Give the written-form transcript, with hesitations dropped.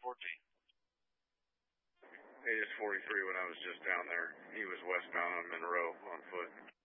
He is 43 when I was just down there. He was westbound on Monroe on foot.